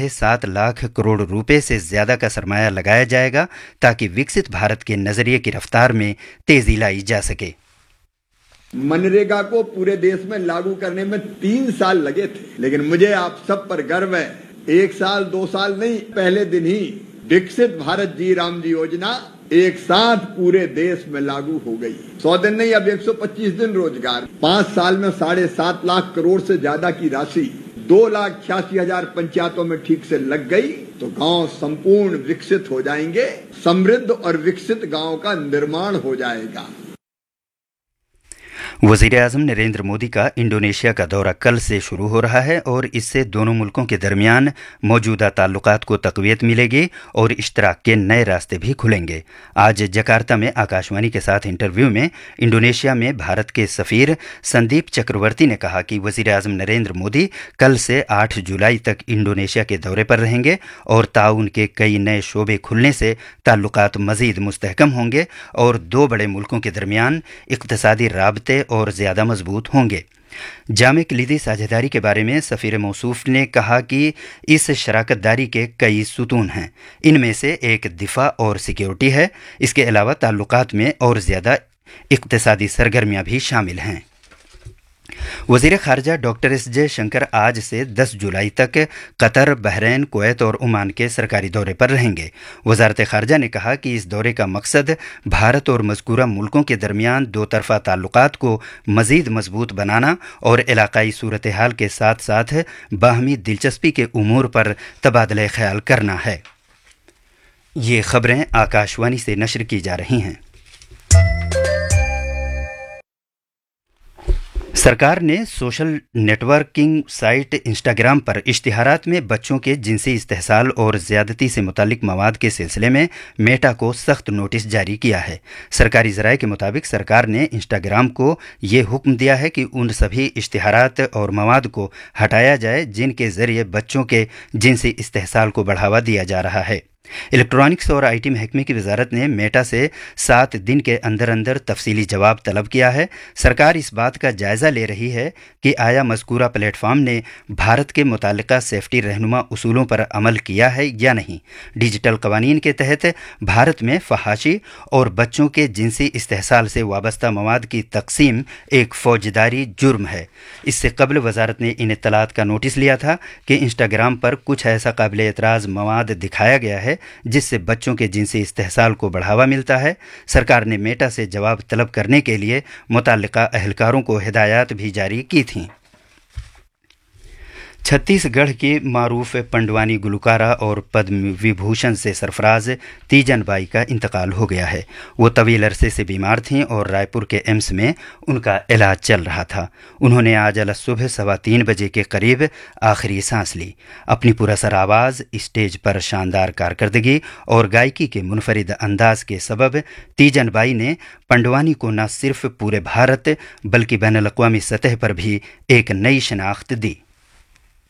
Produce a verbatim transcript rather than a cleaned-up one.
साढ़े सात लाख करोड़ रुपए से ज्यादा का सरमाया लगाया जाएगा ताकि विकसित भारत के नजरिए की रफ्तार में तेजी लाई जा सके। मनरेगा को पूरे देश में लागू करने में तीन साल लगे थे, लेकिन मुझे आप सब पर गर्व है, एक साल दो साल नहीं, पहले दिन ही विकसित भारत जी राम जी योजना एक साथ पूरे देश में लागू हो गई। सौ दिन नहीं, अब एक सौ पच्चीस दिन रोजगार, पांच साल में साढ़े सात लाख करोड़ से ज्यादा की राशि दो लाख छियासी हजार पंचायतों में ठीक से लग गई तो गांव संपूर्ण विकसित हो जाएंगे, समृद्ध और विकसित गांव का निर्माण हो जाएगा। वज़ीर आज़म नरेंद्र मोदी का इंडोनेशिया का दौरा कल से शुरू हो रहा है और इससे दोनों मुल्कों के दरमियान मौजूदा ताल्लुकात को तक़वियत मिलेगी और इश्तराक के नए रास्ते भी खुलेंगे। आज जकार्ता में आकाशवाणी के साथ इंटरव्यू में इंडोनेशिया में भारत के सफ़ीर संदीप चक्रवर्ती ने कहा कि वज़ीर आज़म नरेंद्र मोदी कल से आठ जुलाई तक इंडोनेशिया के दौरे पर रहेंगे और ताउन के कई नए शोबे खुलने से ताल्लुकात मज़ीद मुस्तहकम होंगे और दो बड़े मुल्कों के दरमियान इक़्तिसादी राबते और ज़्यादा मजबूत होंगे। जामे कलीदी साझेदारी के बारे में सफ़ीर मौसूफ ने कहा कि इस शराकतदारी के कई सुतून हैं, इनमें से एक दिफा और सिक्योरिटी है। इसके अलावा ताल्लुकात में और ज़्यादा इक़्तिसादी सरगर्मियाँ भी शामिल हैं। वज़ीर ख़ारजा डॉक्टर एस जय शंकर आज से दस जुलाई तक कतर, बहरीन, कुवैत और ओमान के सरकारी दौरे पर रहेंगे। वज़ारत ख़ारजा ने कहा कि इस दौरे का मकसद भारत और मज़कूरा मुल्कों के दरमियान दो तरफ़ा ताल्लुकात को मज़ीद मजबूत बनाना और इलाक़ाई सूरत हाल के साथ साथ बाहमी दिलचस्पी के उमूर पर तबादला ख्याल करना है। ये ख़बरें आकाशवाणी से नशर की जा रही हैं। सरकार ने सोशल नेटवर्किंग साइट इंस्टाग्राम पर इश्तिहारात में बच्चों के जिनसी इस्तेहसाल और ज़्यादती से मुतालिक मवाद के सिलसिले में मेटा को सख्त नोटिस जारी किया है। सरकारी ज़राए के मुताबिक सरकार ने इंस्टाग्राम को ये हुक्म दिया है कि उन सभी इश्तिहारात और मवाद को हटाया जाए जिनके ज़रिए बच्चों के जिनसी इस्तेहसाल को बढ़ावा दिया जा रहा है। इलेक्ट्रॉनिक्स और आईटी महकमे की वजारत ने मेटा से सात दिन के अंदर अंदर तफसीली जवाब तलब किया है। सरकार इस बात का जायज़ा ले रही है कि आया मज़कूरा प्लेटफॉर्म ने भारत के मुतालिका सेफ्टी रहनुमा उसूलों पर अमल किया है या नहीं। डिजिटल कवानीन के तहत भारत में फहाशी और बच्चों के जिनसी इस्तेहसाल से वाबस्ता मवाद की तकसीम एक फौजदारी जुर्म है। इससे कबल वजारत ने इन इत्तलात का नोटिस लिया था कि इंस्टाग्राम पर कुछ ऐसा काबिल एतराज़ मवाद दिखाया गया है जिससे बच्चों के जिनसी इस्तेहसाल को बढ़ावा मिलता है। सरकार ने मेटा से जवाब तलब करने के लिए मुताल्लिका अहलकारों को हिदायत भी जारी की थीं। छत्तीसगढ़ की मारूफ पंडवानी गुलकारा और पद्म विभूषण से सरफराज तीजन बाई का इंतकाल हो गया है। वो तवील अरसे से बीमार थीं और रायपुर के एम्स में उनका इलाज चल रहा था। उन्होंने आज अल सुबह सवा तीन बजे के करीब आखिरी सांस ली। अपनी पुरअसर आवाज़, स्टेज पर शानदार कारकर्दगी और गायकी के मुनफरिद अंदाज के सबब तीजन बाई ने पंडवानी को न सिर्फ पूरे भारत बल्कि बैनुल अक़वामी सतह पर भी एक नई शनाख्त दी।